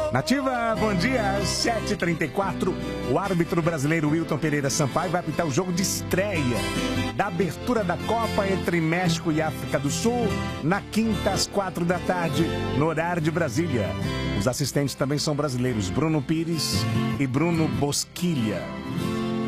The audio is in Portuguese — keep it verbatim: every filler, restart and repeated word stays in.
Nativa, bom dia, sete e trinta e quatro. O árbitro brasileiro Wilton Pereira Sampaio vai apitar o jogo de estreia da abertura da Copa entre México e África do Sul, na quinta às quatro da tarde, no horário de Brasília. Os assistentes também são brasileiros, Bruno Pires e Bruno Bosquilha.